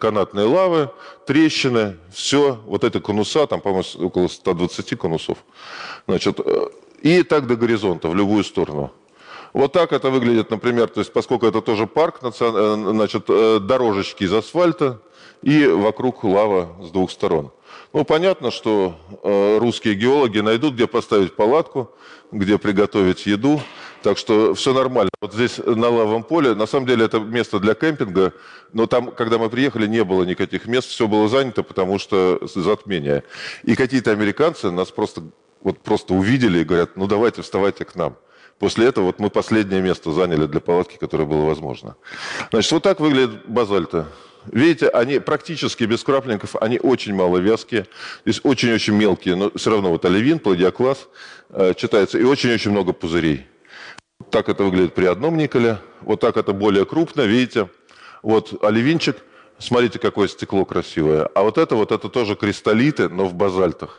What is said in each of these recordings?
канатные лавы, трещины, все, вот эти конуса, там, по-моему, около 120 конусов, значит, и так до горизонта, в любую сторону. Вот так это выглядит, например, то есть, поскольку это тоже парк, значит, дорожечки из асфальта, и вокруг лава с двух сторон. Ну, понятно, что русские геологи найдут, где поставить палатку, где приготовить еду. Так что все нормально. Вот здесь на лавовом поле, на самом деле это место для кемпинга, но там, когда мы приехали, не было никаких мест, все было занято, потому что затмение. И какие-то американцы нас просто увидели и говорят, ну давайте вставайте к нам. После этого вот мы последнее место заняли для палатки, которое было возможно. Значит, вот так выглядят базальты. Видите, они практически без крапленников, они очень мало вязкие. Здесь очень-очень мелкие, но все равно вот оливин, палладиоклаз читается, и очень-очень много пузырей. Вот так это выглядит при одном никеле. Вот так это более крупно, видите. Вот оливинчик, смотрите, какое стекло красивое. А вот это тоже кристаллиты, но в базальтах.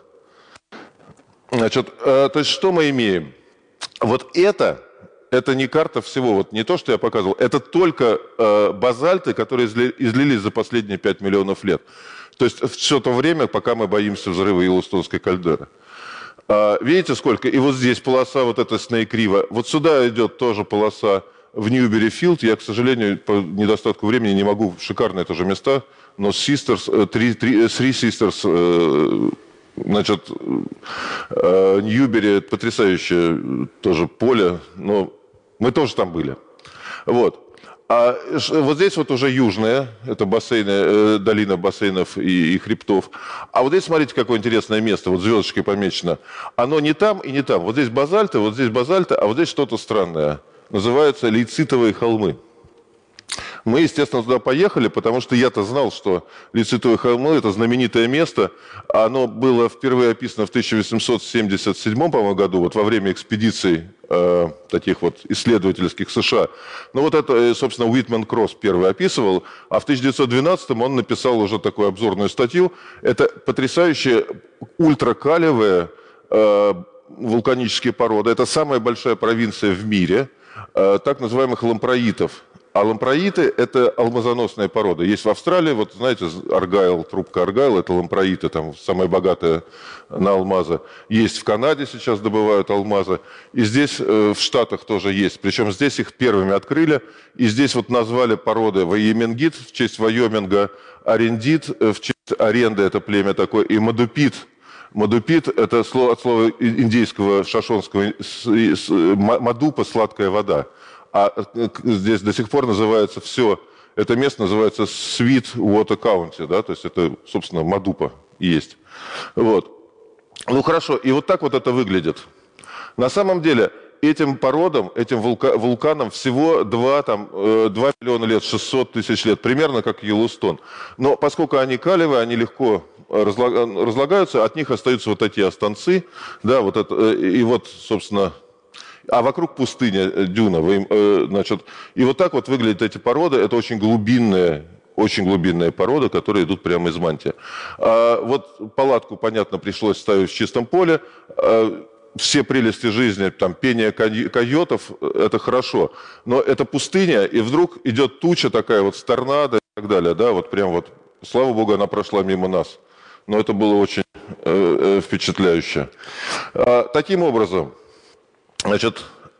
Значит, то есть что мы имеем? Вот это не карта всего, вот не то, что я показывал, это только базальты, которые излились за последние 5 миллионов лет. То есть все то время, пока мы боимся взрыва Йеллоустонской кальдеры. Видите, сколько? И вот здесь полоса, вот эта Снейк-Рива. Вот сюда идет тоже полоса в Ньюбери-Филд. Я, к сожалению, по недостатку времени не могу, шикарные тоже места, но Three Sisters, значит, Ньюбери, потрясающее тоже поле, но мы тоже там были. Вот. А вот здесь вот уже южная, это бассейны, долина бассейнов и хребтов. А вот здесь, смотрите, какое интересное место, вот звездочкой помечено. Оно не там и не там. Вот здесь базальты, а вот здесь что-то странное. Называются лейцитовые холмы. Мы, естественно, туда поехали, потому что я-то знал, что лейцитовые холмы – это знаменитое место. Оно было впервые описано в 1877, по-моему, году, вот во время экспедиций таких вот исследовательских США. Ну вот это, собственно, Уитмен Кросс первый описывал, а в 1912 он написал уже такую обзорную статью. Это потрясающие ультракалиевые вулканические породы. Это самая большая провинция в мире так называемых лампроитов. А лампроиты – это алмазоносная порода. Есть в Австралии, вот знаете, Аргайл, трубка Аргайл – это лампроиты, там самая богатая на алмазы. Есть в Канаде сейчас добывают алмазы. И здесь в Штатах тоже есть. Причем здесь их первыми открыли. И здесь вот назвали породы вайомингит в честь Вайоминга, арендит в честь аренды, это племя такое, и мадупит. Мадупит – это от слова индейского шашонского мадупа – сладкая вода. А здесь до сих пор называется все, это место называется Sweet Water County, да, то есть это, собственно, Мадупа есть. Вот. Ну хорошо, и вот так вот это выглядит. На самом деле этим породам, этим вулканам всего 2 миллиона лет, 600 тысяч лет, примерно как Йеллоустон. Но поскольку они калиевые, они легко разлагаются, от них остаются вот эти останцы, да, вот это, и вот, собственно... А вокруг пустыня, дюна. Значит, и вот так вот выглядят эти породы. Это очень глубинные породы, которые идут прямо из мантии. Вот палатку, понятно, пришлось ставить в чистом поле. Все прелести жизни, там, пение койотов, это хорошо. Но это пустыня, и вдруг идет туча такая вот с торнадо и так далее. Да, вот прям вот, слава богу, она прошла мимо нас. Но это было очень впечатляюще. Таким образом... Значит,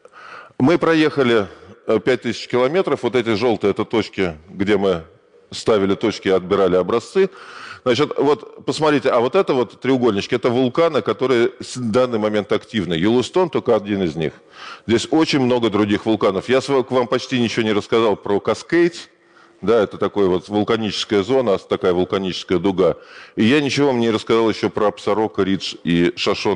мы проехали 5000 километров. Вот эти желтые – это точки, где мы ставили точки и отбирали образцы. Значит, вот посмотрите, а вот это вот треугольнички – это вулканы, которые в данный момент активны. Йеллоустон – только один из них. Здесь очень много других вулканов. Я к вам почти ничего не рассказал про Каскейдс. Да, это такая вот вулканическая зона, такая вулканическая дуга. И я ничего вам не рассказал еще про Абсарока Ридж и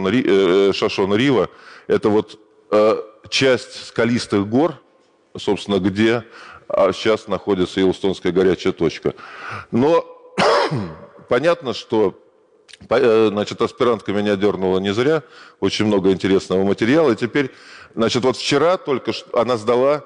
Шашона-Рива. Это вот часть скалистых гор, собственно, где сейчас находится Йеллоустонская горячая точка. Но понятно, что, значит, аспирантка меня дернула не зря, очень много интересного материала. И теперь, значит, вот вчера только что она сдала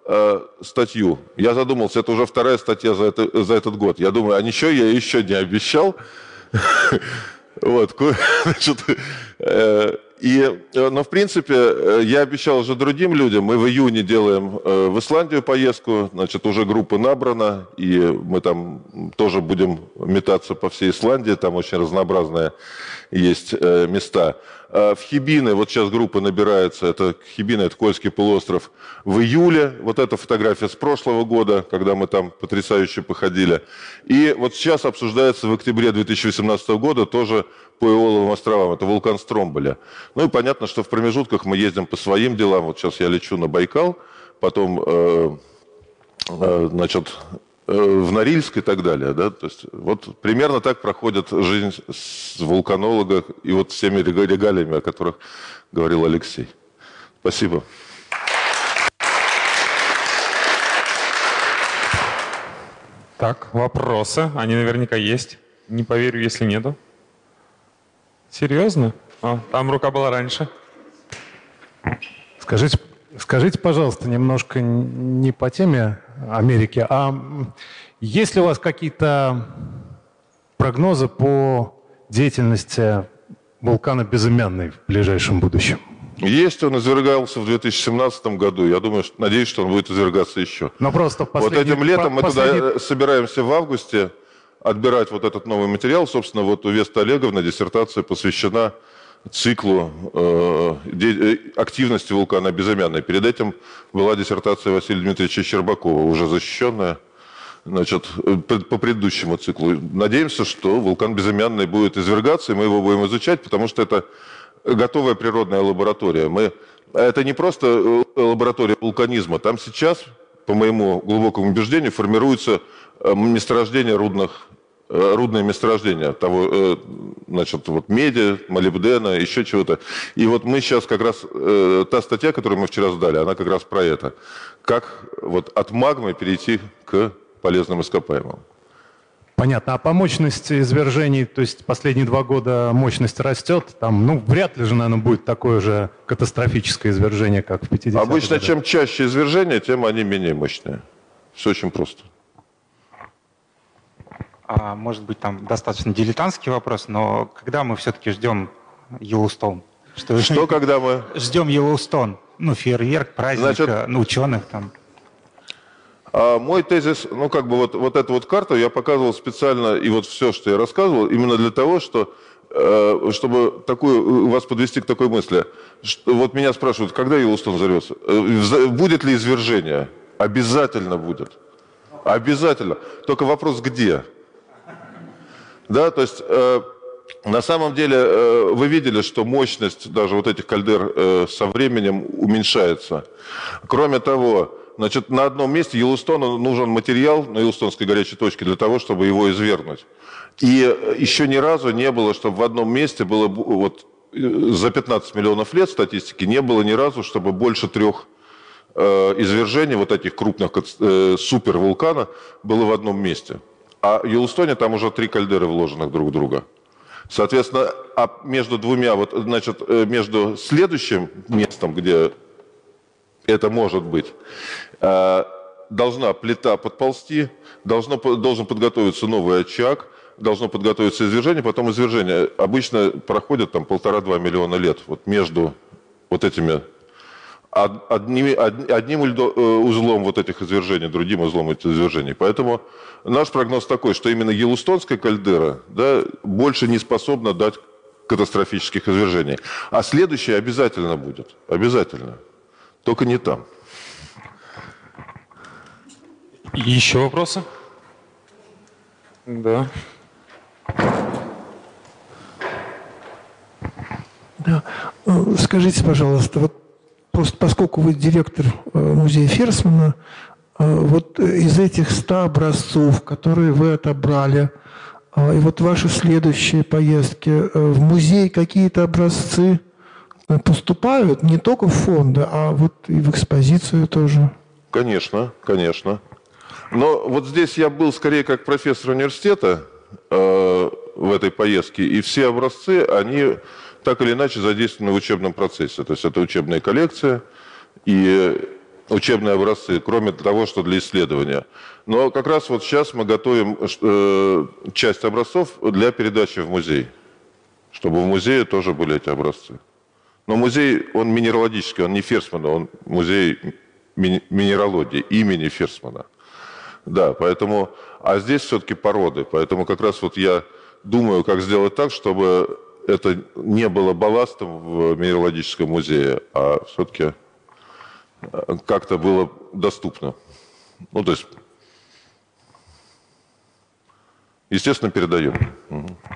статью. Я задумался, это уже 2-я статья за этот год. Я думаю, а ничего я еще не обещал. Вот, значит, Но, в принципе, я обещал уже другим людям, мы в июне делаем в Исландию поездку, значит, уже группа набрана, и мы там тоже будем метаться по всей Исландии, там очень разнообразные есть места. В Хибины, вот сейчас группа набирается, это Хибины, это Кольский полуостров, в июле, вот эта фотография с прошлого года, когда мы там потрясающе походили. И вот сейчас обсуждается в октябре 2018 года тоже по Эоловым островам, это вулкан Стромболя. Ну и понятно, что в промежутках мы ездим по своим делам, вот сейчас я лечу на Байкал, потом, значит, в Норильск и так далее. Да? То есть, вот примерно так проходит жизнь с вулканолога и вот всеми регалиями, о которых говорил Алексей. Спасибо. Так, вопросы. Они наверняка есть. Не поверю, если нету. Серьезно? Там рука была раньше. Скажите, пожалуйста, немножко не по теме Америки, а есть ли у вас какие-то прогнозы по деятельности вулкана Безымянный в ближайшем будущем? Есть, он извергался в 2017 году. Я думаю, надеюсь, что он будет извергаться еще. Но просто вот этим летом мы туда собираемся в августе отбирать вот этот новый материал. Собственно, вот у Весты Олеговны диссертация посвящена циклу активности вулкана Безымянный. Перед этим была диссертация Василия Дмитриевича Щербакова, уже защищенная, значит, по предыдущему циклу. Надеемся, что вулкан Безымянный будет извергаться, и мы его будем изучать, потому что это готовая природная лаборатория. Это не просто лаборатория вулканизма. Там сейчас, по моему глубокому убеждению, формируются месторождения рудные месторождения того, значит, вот меди, молибдена, еще чего-то. И вот мы сейчас как раз, та статья, которую мы вчера сдали, она как раз про это. Как вот от магмы перейти к полезным ископаемым. Понятно. А по мощности извержений, то есть последние 2 года мощность растет, там, ну, вряд ли же, наверное, будет такое же катастрофическое извержение, как в 50-х Обычно, годах. чем чаще извержения, тем они менее мощные. Все очень просто. Может быть, там достаточно дилетантский вопрос, но когда мы все-таки ждем Йеллоустоун? Что когда мы? Ждем Йеллоустоун. Ну, фейерверк, праздник, Значит, ученых там. Мой тезис, ну, как бы вот эту вот карту я показывал специально, и вот все, что я рассказывал, именно для того, что, чтобы вас подвести к такой мысли. Что, вот меня спрашивают, когда Йеллоустоун взорвется? Будет ли извержение? Обязательно будет. Обязательно. Только вопрос где? Да, то есть на самом деле вы видели, что мощность даже вот этих кальдер со временем уменьшается. Кроме того, значит, на одном месте Йеллоустону нужен материал на Йеллоустонской горячей точке для того, чтобы его извергнуть. И еще ни разу не было, чтобы в одном месте было, вот за 15 миллионов лет статистики, не было ни разу, чтобы больше 3 извержений вот этих крупных супервулкана было в одном месте. А в Йеллоустоне там уже 3 кальдеры вложенных друг в друга. Соответственно, между двумя, вот, значит, между следующим местом, где это может быть, должна плита подползти, должен подготовиться новый очаг, должно подготовиться извержение, потом извержение. Обычно проходит там 1,5-2 миллиона лет вот между вот этими одним узлом вот этих извержений, другим узлом этих извержений. Поэтому наш прогноз такой, что именно Йеллоустонская кальдера, да, больше не способна дать катастрофических извержений. А следующее обязательно будет. Обязательно. Только не там. Еще вопросы? Да. Да. Скажите, пожалуйста, вот просто поскольку вы директор музея Ферсмана, вот из этих 100 образцов, которые вы отобрали, и вот ваши следующие поездки в музей, какие-то образцы поступают не только в фонды, а вот и в экспозицию тоже? Конечно, конечно. Но вот здесь я был скорее как профессор университета в этой поездке, и все образцы, они так или иначе задействованы в учебном процессе. То есть это учебная коллекция и учебные образцы, кроме того, что для исследования. Но как раз вот сейчас мы готовим часть образцов для передачи в музей, чтобы в музее тоже были эти образцы. Но музей, он минералогический, он не Ферсмана, он музей минералогии имени Ферсмана. Да, поэтому... А здесь все-таки породы. Поэтому как раз вот я думаю, как сделать так, чтобы это не было балластом в минералогическом музее, а все-таки как-то было доступно. Ну, то есть, естественно, передаем.